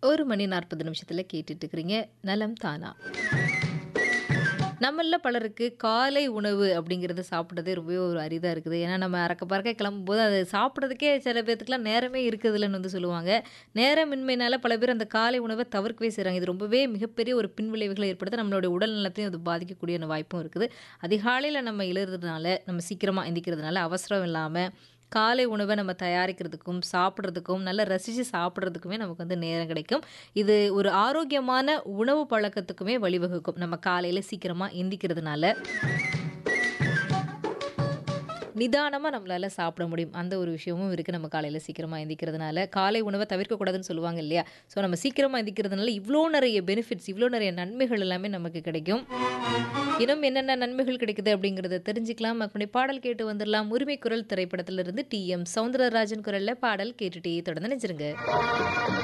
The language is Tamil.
1 மணி 40 நிமிஷத்துல கேட்டுட்டு இருக்கிறீங்க நலம் தானா. நம்மள பலருக்கு காலை உணவு அப்படிங்கிறது சாப்பிட்றதே ரொம்பவே ஒரு அரிதா இருக்குது. ஏன்னா நம்ம அறக்க பறக்க கிளம்பும்போது அது சாப்பிட்றதுக்கே சில பேத்துக்குலாம் நேரமே இருக்குதுல்லன்னு வந்து சொல்லுவாங்க. நேரமின்மையினால பல பேர் அந்த காலை உணவ தவிர்க்கவே செய்றாங்க. இது ரொம்பவே மிகப்பெரிய ஒரு பின்விளைவுகள ஏற்படுத்த நம்மளுடைய உடல் நலத்தையும் அது பாதிக்கக்கூடிய வாய்ப்பும் இருக்குது. அதிகாலையில நம்ம எழுறதுனால, நம்ம சீக்கிரமா எந்திக்கிறதுனால அவசரம் இல்லாம காலை உணவ நம்ம தயாரிக்கிறதுக்கும், சாப்பிடுறதுக்கும், நல்லா ரசிச்சு சாப்பிடுறதுக்குமே நமக்கு வந்து நேரம் கிடைக்கும். இது ஒரு ஆரோக்கியமான உணவு பழக்கத்துக்குமே வழிவகுக்கும். நம்ம காலையில சீக்கிரமா எந்திக்கிறதுனால. நிதானமா நம்மளால சாப்பிட முடியும். அந்த ஒரு விஷயமும் இருக்கு நம்ம காலையில சீக்கிரமா எந்திக்கிறதுனால. காலை உணவ தவிர்க்கக்கூடாதுன்னு சொல்லுவாங்க இல்லையா? ஸோ நம்ம சீக்கிரமா எந்திக்கிறதுனால இவ்ளோ நெறைய பெனிஃபிட்ஸ், இவ்ளோ நெறைய நன்மைகள் எல்லாமே நமக்கு கிடைக்கும். இன்னும் என்னென்ன நன்மைகள் கிடைக்குது அப்படிங்கிறத தெரிஞ்சுக்கலாம். அதுக்கு முன்னாடி பாடல் கேட்டு வந்துரலாம். உரிமை குரல் திரைப்படத்திலிருந்து டி.எம். சௌந்தரராஜன் குரல்ல பாடல் கேட்டுட்டே தொடர்ந்து இணைஞ்சிருங்க.